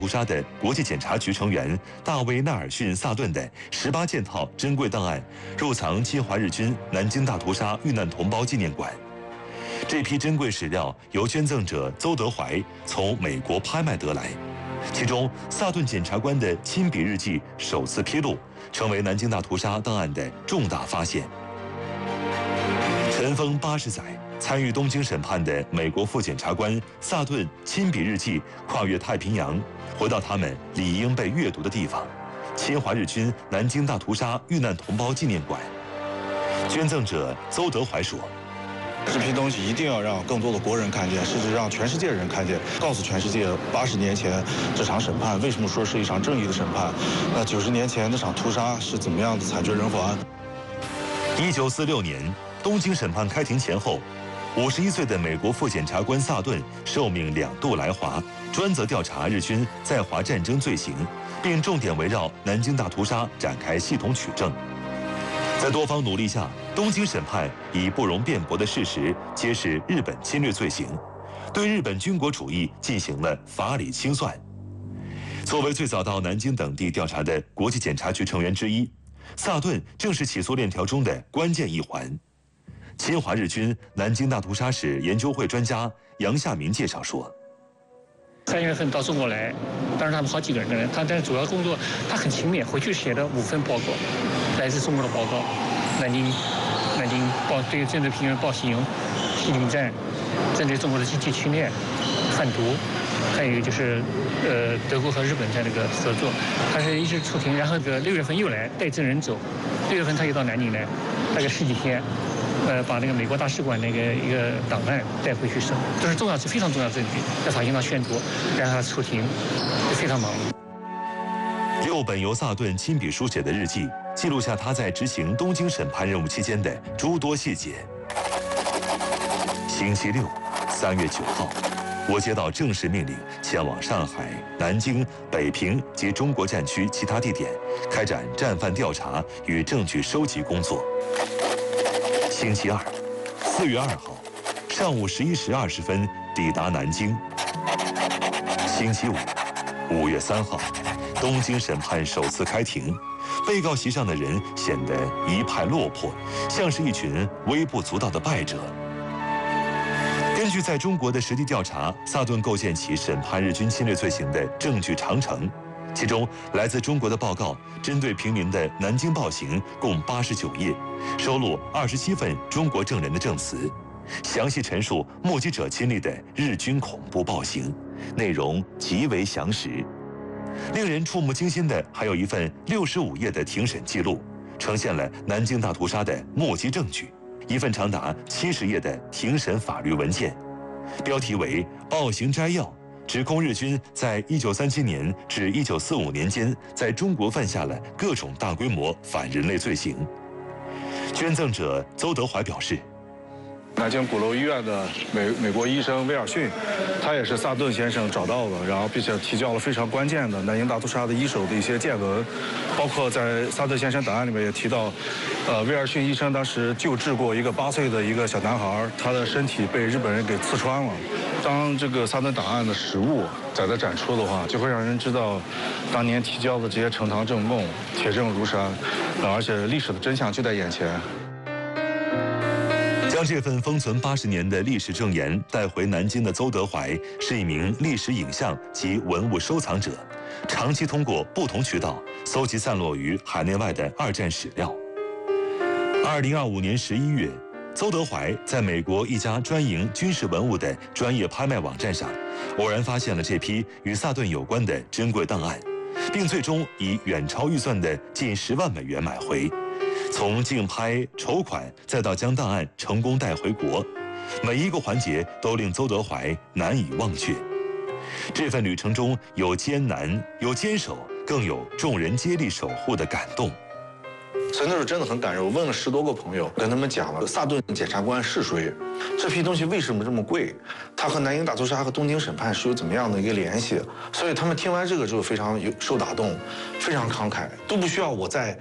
屠杀的国际检察局成员大卫·纳尔逊·萨顿的18件套珍贵档案入藏侵华日军南京大屠杀遇难同胞纪念馆。这批珍贵史料由捐赠者邹德怀从美国拍卖得来，其中萨顿检察官的亲笔日记首次披露，成为南京大屠杀档案的重大发现。尘封80载，参与东京审判的美国副检察官萨顿亲笔日记跨越太平洋，回到他们理应被阅读的地方——侵华日军南京大屠杀遇难同胞纪念馆。捐赠者邹德怀说：“ 这批东西一定要让更多的国人看见，甚至让全世界人看见，告诉全世界80年前这场审判为什么说是一场正义的审判，那90年前那场屠杀是怎么样的惨绝人寰。” 1946年，东京审判开庭前后，51岁的美国副检察官萨顿受命2度来华，专责调查日军在华战争罪行，并重点围绕南京大屠杀展开系统取证。在多方努力下，东京审判以不容辩驳的事实揭示日本侵略罪行，对日本军国主义进行了法理清算。作为最早到南京等地调查的国际检察局成员之一，萨顿正是起诉链条中的关键一环。侵华日军南京大屠杀史研究会专家杨夏明介绍说 ：3月份到中国来，当时他们好几个人，他的主要工作他很勤勉，回去写了5份报告，来自中国的报告，南京报对政治平原暴行、西岭战，针对中国的经济侵略、贩毒，还有就是德国和日本在那个合作，他是一直出庭，然后6月份又来带证人走，6月份他又到南京来，大概10几天。把那个美国大使馆那个一个档案带回去审，这是非常重要的证据，在法庭上宣读，然后他出庭，就非常忙碌。 6本由萨顿亲笔书写的日记，记录下他在执行东京审判任务期间的诸多细节。星期六，3月9号，我接到正式命令，前往上海、南京、北平及中国战区其他地点，开展战犯调查与证据收集工作。 星期二，4月2号，上午11时20分抵达南京。星期五，5月3号，东京审判首次开庭，被告席上的人显得一派落魄，像是一群微不足道的败者。根据在中国的实地调查，萨顿构建起审判日军侵略罪行的证据长城。 其中，来自中国的报告针对平民的南京暴行共89页，收录27份中国证人的证词，详细陈述目击者亲历的日军恐怖暴行，内容极为详实。令人触目惊心的还有一份65页的庭审记录，呈现了南京大屠杀的目击证据；一份长达70页的庭审法律文件，标题为《暴行摘要》。 指控日军在1937年至1945年间，在中国犯下了各种大规模反人类罪行。捐赠者邹德怀表示， 南京鼓楼医院的美国医生威尔逊，他也是萨顿先生找到的，然后并且提交了非常关键的南京大屠杀的一手的一些见闻，包括在萨顿先生档案里面也提到，威尔逊医生当时救治过一个8岁的一个小男孩，他的身体被日本人给刺穿了。当这个萨顿档案的实物在这展出的话，就会让人知道，当年提交的这些呈堂证供铁证如山，而且历史的真相就在眼前。 将这份封存80年的历史证言带回南京的邹德怀是一名历史影像及文物收藏者，长期通过不同渠道搜集散落于海内外的2战史料。2025年11月，邹德怀在美国一家专营军事文物的专业拍卖网站上，偶然发现了这批与萨顿有关的珍贵档案，并最终以远超预算的近10万美元买回。 从竞拍、筹款，再到将档案成功带回国，每一个环节都令邹德怀难以忘却。这份旅程中有艰难，有坚守，更有众人接力守护的感动。 所以那时候真的很感人。我问了10多个朋友，跟他们讲了萨顿检察官是谁，这批东西为什么这么贵，它和南京大屠杀和东京审判是有怎么样的一个联系。所以他们听完这个之后非常受打动，非常慷慨，都不需要我再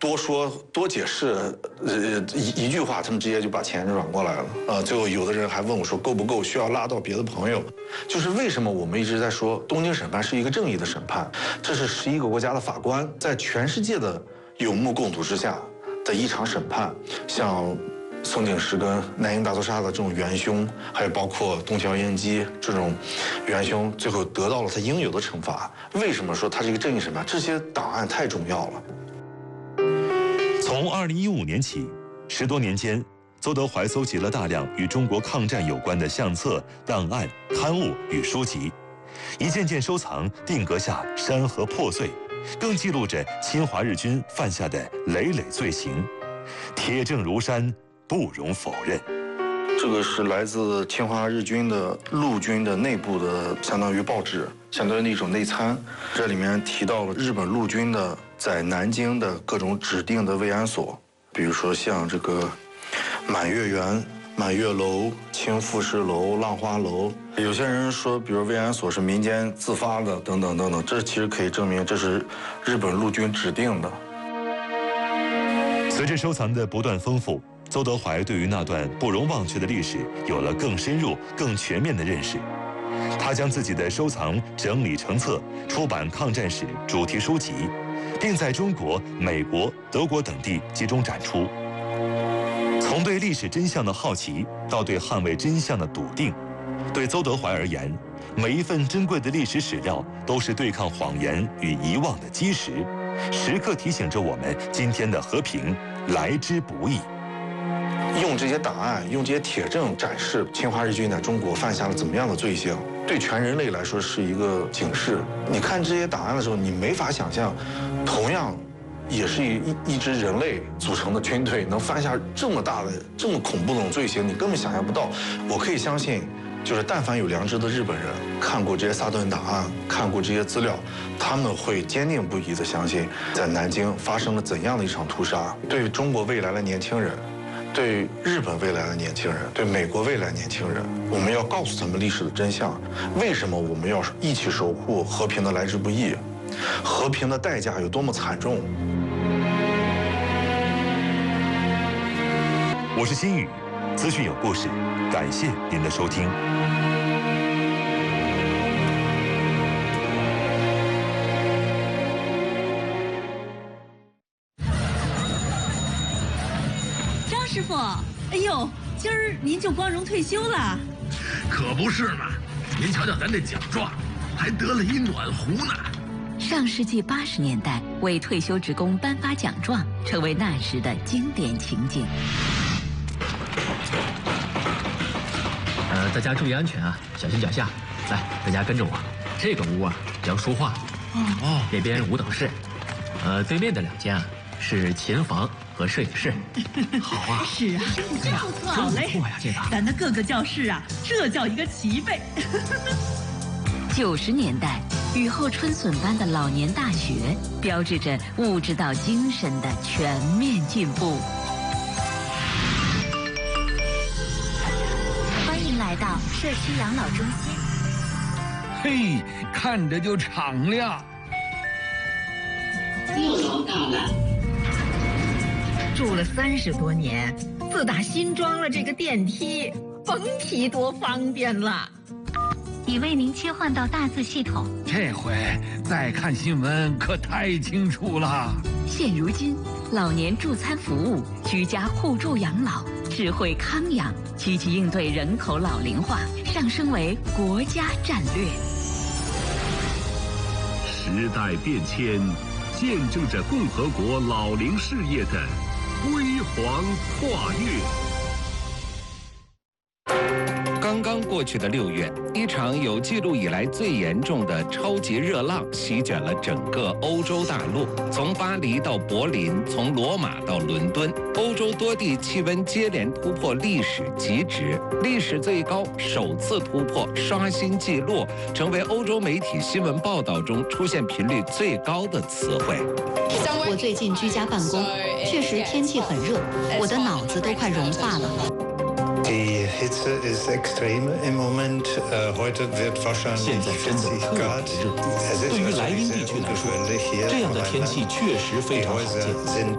多说多解释，一句话，他们直接就把钱转过来了。最后有的人还问我说够不够，需要拉到别的朋友。就是为什么我们一直在说东京审判是一个正义的审判？这是11个国家的法官在全世界的有目共睹之下的一场审判，像松井石根、南京大屠杀的这种元凶，还有包括东条英机这种元凶，最后得到了他应有的惩罚。为什么说它是一个正义审判？这些档案太重要了。 从2015年起，10多年间，邹德怀搜集了大量与中国抗战有关的相册、档案、刊物与书籍，一件件收藏定格下山河破碎，更记录着侵华日军犯下的累累罪行，铁证如山，不容否认。 这个是来自侵华日军的陆军的内部的，相当于报纸，相当于一种内参。这里面提到了日本陆军的在南京的各种指定的慰安所，比如说像这个满月园、满月楼、清富士楼、浪花楼。有些人说，比如慰安所是民间自发的，等等等等，这其实可以证明这是日本陆军指定的。 随着收藏的不断丰富，邹德怀对于那段不容忘却的历史有了更深入、更全面的认识。他将自己的收藏整理成册，出版抗战史主题书籍，并在中国、美国、德国等地集中展出。从对历史真相的好奇，到对捍卫真相的笃定，对邹德怀而言，每一份珍贵的历史史料都是对抗谎言与遗忘的基石，时刻提醒着我们今天的和平来之不易。 用这些档案，用这些铁证展示侵华日军在中国犯下了怎么样的罪行，对全人类来说是一个警示。你看这些档案的时候，你没法想象，同样也是一支人类组成的军队能犯下这么大的、这么恐怖的罪行，你根本想象不到。我可以相信，就是但凡有良知的日本人看过这些萨顿档案，看过这些资料，他们会坚定不移地相信，在南京发生了怎样的一场屠杀，对中国未来的年轻人。对日本未来的年轻人，对美国未来年轻人，我们要告诉他们历史的真相。为什么我们要一起守护和平的来之不易？和平的代价有多么惨重？ 我是新宇，资讯有故事，感谢您的收听。 师傅，哎呦，今儿您就光荣退休了？ 可不是嘛！您瞧瞧咱这奖状，还得了一暖壶呢。 上世纪80年代，为退休职工颁发奖状，成为那时的经典情景。 大家注意安全啊，小心脚下。来，大家跟着我。这个屋啊叫书画，那边舞蹈室，对面的2间啊是琴房和摄影室。好啊， 是啊，真不错嘞。 不错呀，这个咱的各个教室啊，这叫一个齐备。 90年代，雨后春笋般的老年大学，标志着物质到精神的全面进步。 欢迎来到社区养老中心。 嘿，看着就敞亮。 6楼到了。 住了30多年，自打新装了这个电梯，甭提多方便了。 已为您切换到大字系统。 这回再看新闻可太清楚了。 现如今，老年助餐服务、居家互助养老、智慧康养，积极应对人口老龄化，上升为国家战略。 时代变迁，见证着共和国老龄事业的辉煌跨越。 刚刚过去的6月，一场有记录以来最严重的超级热浪席卷了整个欧洲大陆，从巴黎到柏林，从罗马到伦敦，欧洲多地气温接连突破历史极值，历史最高首次突破刷新纪录，成为欧洲媒体新闻报道中出现频率最高的词汇。 我最近居家办公，确实天气很热，我的脑子都快融化了。 Die Hitze ist extrem im Moment. Heute wird wahrscheinlich 40 Grad. Es ist 对于莱茵地区来说， 这样的天气确实非常罕见。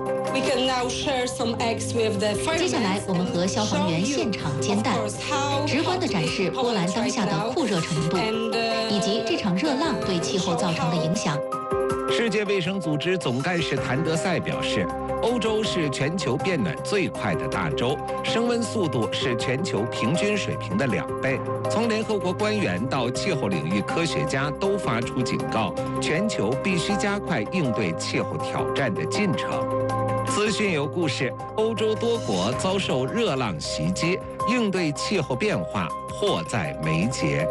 接下来，我们和消防员现场煎蛋，直观地展示波兰当下的酷热程度，以及这场热浪对气候造成的影响。 世界卫生组织总干事谭德赛表示，欧洲是全球变暖最快的大洲，升温速度是全球平均水平的2倍。从联合国官员到气候领域科学家都发出警告，全球必须加快应对气候挑战的进程。资讯有故事，欧洲多国遭受热浪袭击，应对气候变化迫在眉睫。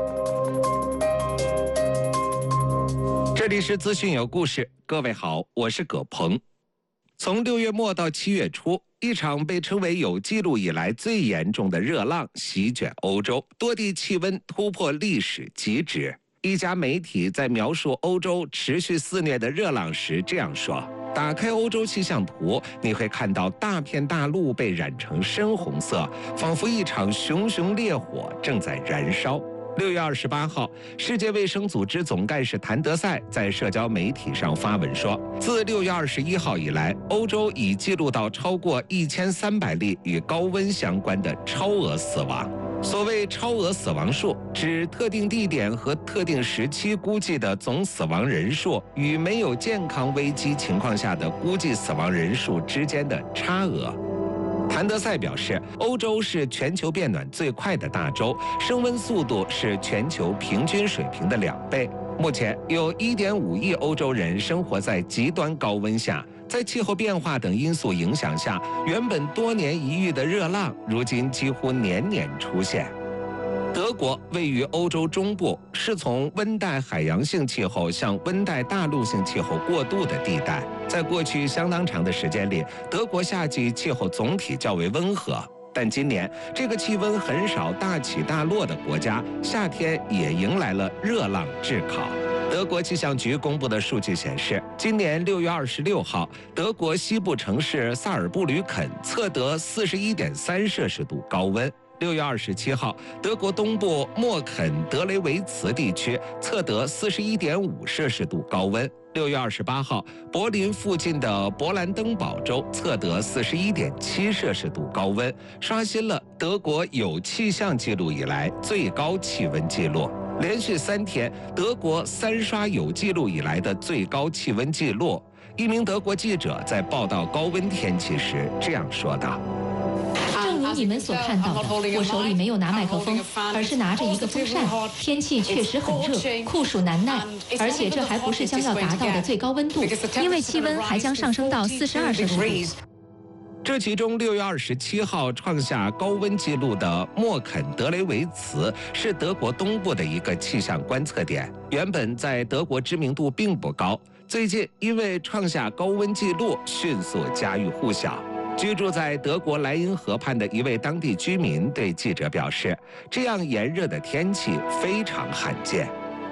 这里是资讯有故事，各位好，我是葛鹏。从6月末到7月初，一场被称为有记录以来最严重的热浪席卷欧洲，多地气温突破历史极值。一家媒体在描述欧洲持续肆虐的热浪时这样说：打开欧洲气象图，你会看到大片大陆被染成深红色，仿佛一场熊熊烈火正在燃烧。6月28号，世界卫生组织总干事谭德赛在社交媒体上发文说，自6月21号以来，欧洲已记录到超过1300例与高温相关的超额死亡。所谓超额死亡数，指特定地点和特定时期估计的总死亡人数与没有健康危机情况下的估计死亡人数之间的差额。谭德赛表示，欧洲是全球变暖最快的大洲，升温速度是全球平均水平的2倍。目前有1.5亿欧洲人生活在极端高温下，在气候变化等因素影响下，原本多年一遇的热浪，如今几乎年年出现。德国位于欧洲中部，是从温带海洋性气候向温带大陆性气候过渡的地带。在过去相当长的时间里，德国夏季气候总体较为温和，但今年这个气温很少大起大落的国家，夏天也迎来了热浪炙烤。德国气象局公布的数据显示，今年6月26号，德国西部城市萨尔布吕肯测得41.3摄氏度高温。6月27号，德国东部默肯德雷维茨地区测得41.5摄氏度高温。6月28号，柏林附近的勃兰登堡州测得41.7摄氏度高温，刷新了德国有气象记录以来最高气温记录。连续3天，德国3刷有记录以来的最高气温记录。一名德国记者在报道高温天气时这样说道： 正如你们所看到的，我手里没有拿麦克风，而是拿着一个风扇。天气确实很热，酷暑难耐，而且这还不是将要达到的最高温度， 因为气温还将上升到42摄氏度。 这其中6月27号创下高温纪录的默肯德雷维茨是德国东部的一个气象观测点，原本在德国知名度并不高，最近因为创下高温纪录，迅速家喻户晓。居住在德国莱茵河畔的一位当地居民对记者表示，这样炎热的天气非常罕见。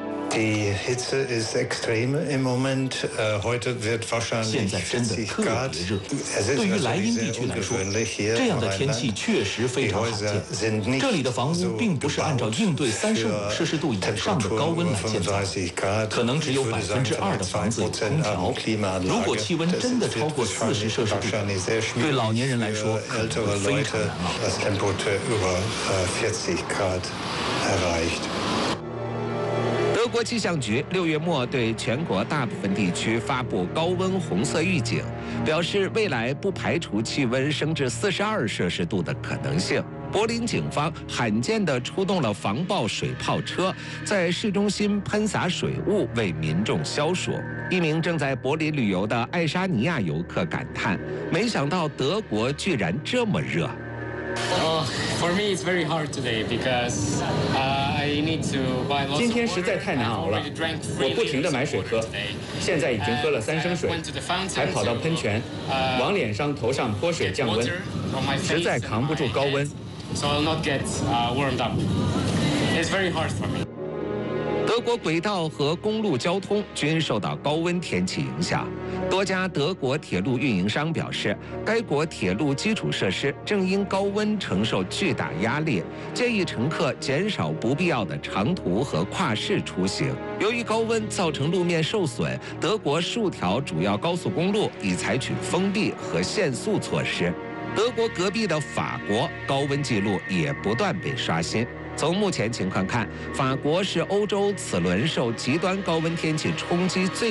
现在真的特别热，对于莱茵地区来说，这样的天气确实非常罕见。这里的房屋并不是按照应对35摄氏度以上的高温来建造，可能只有2%的房子有空调。如果气温真的超过40摄氏度，对老年人来说可能会非常难熬。 德国气象局6月末对全国大部分地区发布高温红色预警，表示未来不排除气温升至42摄氏度的可能性。柏林警方罕见地出动了防爆水炮车，在市中心喷洒水雾为民众消暑。一名正在柏林旅游的爱沙尼亚游客感叹：“没想到德国居然这么热。” For me, it's very hard today because I need to buy lots of water. 今天实在太难熬了，我不停地买水喝，现在已经喝了3升水，还跑到喷泉，往脸上、头上泼水降温，实在扛不住高温。 So I'll not get warmed up. It's very hard for me. 德国轨道和公路交通均受到高温天气影响。多家德国铁路运营商表示，该国铁路基础设施正因高温承受巨大压力，建议乘客减少不必要的长途和跨市出行。由于高温造成路面受损，德国数条主要高速公路已采取封闭和限速措施。德国隔壁的法国高温记录也不断被刷新。从目前情况看，法国是欧洲此轮受极端高温天气冲击最